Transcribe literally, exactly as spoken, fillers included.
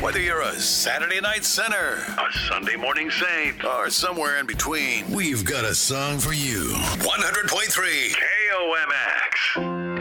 Whether you're a Saturday night sinner, a Sunday morning saint, or somewhere in between, we've got a song for you. one hundred point three K O M S.